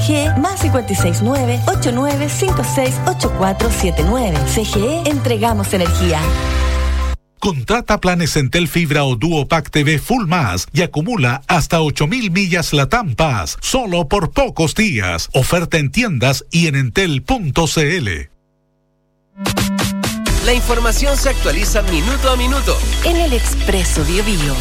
G más 569-8956-8479. CGE, entregamos energía. Contrata planes Entel Fibra o Duopack TV Full Más y acumula hasta 8,000 millas Latam Pass, solo por pocos días. Oferta en tiendas y en entel.cl. La información se actualiza minuto a minuto En el Expreso Biobío.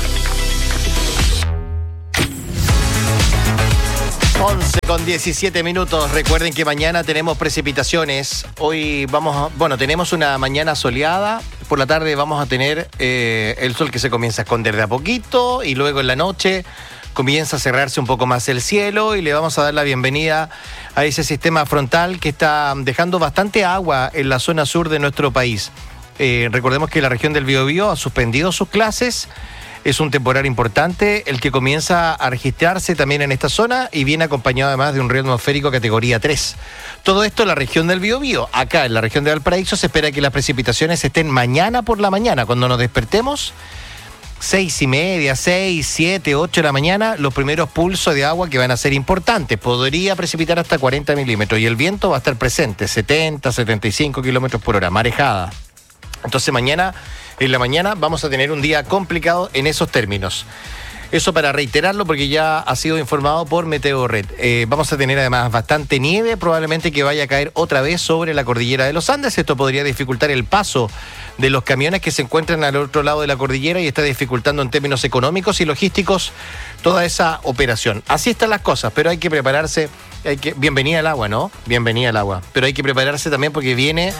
11:17. Recuerden que mañana tenemos precipitaciones. Hoy tenemos una mañana soleada. Por la tarde vamos a tener el sol que se comienza a esconder de a poquito y luego en la noche comienza a cerrarse un poco más el cielo y le vamos a dar la bienvenida a ese sistema frontal que está dejando bastante agua en la zona sur de nuestro país. Recordemos que la región del Biobío ha suspendido sus clases. Es un temporal importante el que comienza a registrarse también en esta zona y viene acompañado además de un riesgo atmosférico categoría 3. Todo esto en la región del Biobío. Acá en la región de Valparaíso se espera que las precipitaciones estén mañana por la mañana. Cuando nos despertemos, 6:30, 6, 7, 8 de la mañana, los primeros pulsos de agua que van a ser importantes. Podría precipitar hasta 40 milímetros y el viento va a estar presente, 70, 75 kilómetros por hora, marejada. Entonces mañana, en la mañana, vamos a tener un día complicado en esos términos. Eso para reiterarlo porque ya ha sido informado por Meteorred. Vamos a tener además bastante nieve, probablemente que vaya a caer otra vez sobre la cordillera de los Andes. Esto podría dificultar el paso de los camiones que se encuentran al otro lado de la cordillera y está dificultando en términos económicos y logísticos toda esa operación. Así están las cosas, pero hay que prepararse. Bienvenida al agua, ¿no? Bienvenida al agua. Pero hay que prepararse también porque vienen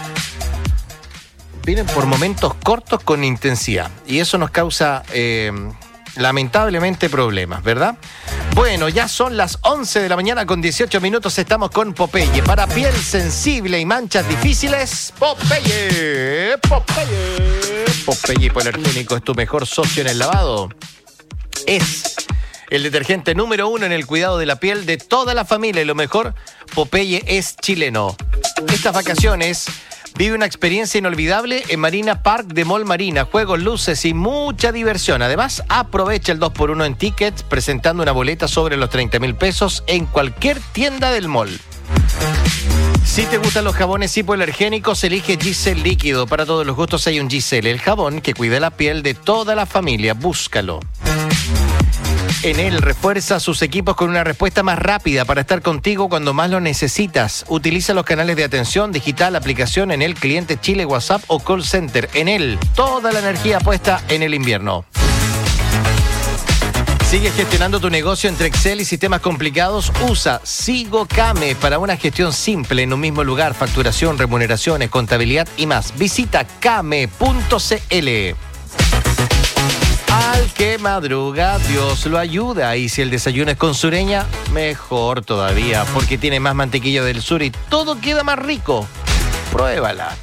por momentos cortos con intensidad y eso nos causa lamentablemente problemas, ¿verdad? Bueno, ya son las 11 de la mañana con 18 minutos, estamos con Popeye. Para piel sensible y manchas difíciles, Popeye hipoalergénico es tu mejor socio en el lavado. Es el detergente número 1 en el cuidado de la piel de toda la familia y lo mejor, Popeye es chileno. Estas vacaciones vive una experiencia inolvidable en Marina Park de Mall Marina. Juegos, luces y mucha diversión. Además, aprovecha el 2x1 en tickets presentando una boleta sobre los 30,000 pesos en cualquier tienda del mall. Si te gustan los jabones hipoalergénicos, elige Giselle líquido. Para todos los gustos hay un Giselle, el jabón que cuida la piel de toda la familia. Búscalo. En él refuerza sus equipos con una respuesta más rápida para estar contigo cuando más lo necesitas. Utiliza los canales de atención digital, aplicación en el cliente Chile, WhatsApp o call center. En él, toda la energía puesta en el invierno. Sigue gestionando tu negocio entre Excel y sistemas complicados. Usa SigoCame para una gestión simple en un mismo lugar. Facturación, remuneraciones, contabilidad y más. Visita came.cl. Al que madruga, Dios lo ayuda. Y si el desayuno es con sureña, mejor todavía, porque tiene más mantequilla del sur y todo queda más rico. Pruébala.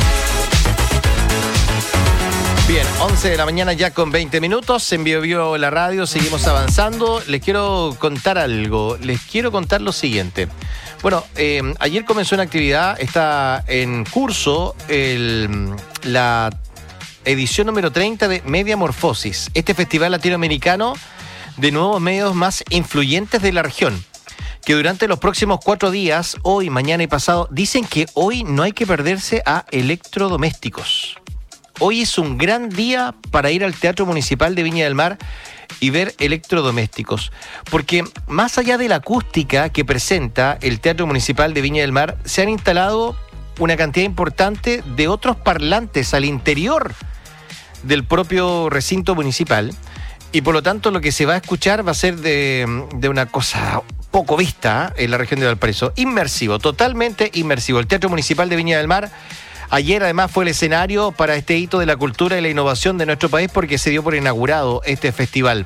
Bien, 11 de la mañana ya con 20 minutos. En Biobío la radio, seguimos avanzando. Les quiero contar algo. Les quiero contar lo siguiente. Bueno, ayer comenzó una actividad, está en curso la edición número 30 de Mediamorfosis, este festival latinoamericano de nuevos medios más influyentes de la región, que durante los próximos 4 días, hoy, mañana y pasado, dicen que hoy no hay que perderse a electrodomésticos. Hoy es un gran día para ir al Teatro Municipal de Viña del Mar y ver electrodomésticos, porque más allá de la acústica que presenta el Teatro Municipal de Viña del Mar, se han instalado una cantidad importante de otros parlantes al interior del propio recinto municipal y por lo tanto lo que se va a escuchar va a ser de una cosa poco vista en la región de Valparaíso. Inmersivo, totalmente inmersivo. El Teatro Municipal de Viña del Mar ayer además fue el escenario para este hito de la cultura y la innovación de nuestro país porque se dio por inaugurado este festival.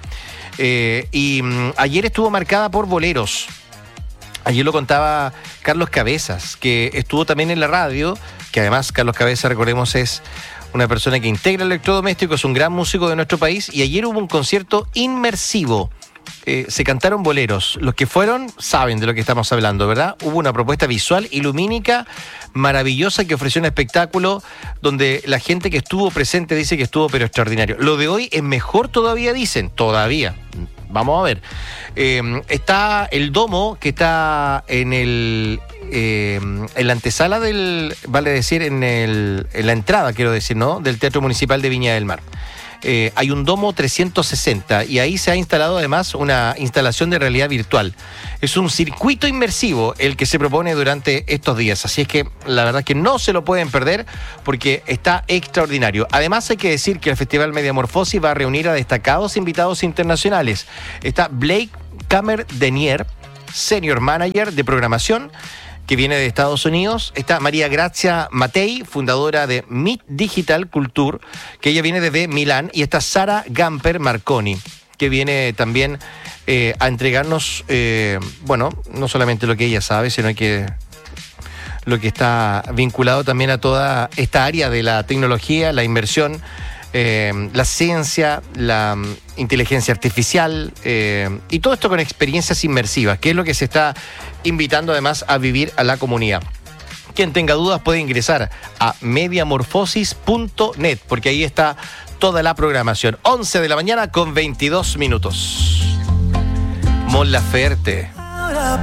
Ayer estuvo marcada por boleros. Ayer lo contaba Carlos Cabezas, que estuvo también en la radio, que además Carlos Cabezas, recordemos, es una persona que integra el electrodoméstico, es un gran músico de nuestro país, y ayer hubo un concierto inmersivo. Se cantaron boleros. Los que fueron saben de lo que estamos hablando, ¿verdad? Hubo una propuesta visual y lumínica maravillosa que ofreció un espectáculo donde la gente que estuvo presente dice que estuvo pero extraordinario. Lo de hoy es mejor todavía, dicen, todavía. vamos a ver. Está el domo que está en la antesala vale decir, en la entrada, quiero decir, ¿no? Del Teatro Municipal de Viña del Mar. Hay un domo 360 y ahí se ha instalado además una instalación de realidad virtual. Es un circuito inmersivo el que se propone durante estos días, así es que la verdad es que no se lo pueden perder porque está extraordinario. Además hay que decir que el Festival Mediamorfosis va a reunir a destacados invitados internacionales. Está Blake Kamer-Denier, Senior Manager de Programación, que viene de Estados Unidos. Está María Grazia Matei, fundadora de Meet Digital Culture, que ella viene desde Milán. Y está Sara Gamper Marconi, que viene también a entregarnos, no solamente lo que ella sabe, sino que lo que está vinculado también a toda esta área de la tecnología, la inversión, la ciencia, la inteligencia artificial y todo esto con experiencias inmersivas, que es lo que se está invitando además a vivir a la comunidad. Quien tenga dudas puede ingresar a mediamorfosis.net, porque ahí está toda la programación. 11 de la mañana con 22 minutos. Mon Laferte.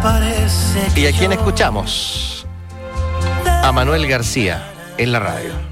¿Y a quién escuchamos? A Manuel García en la radio.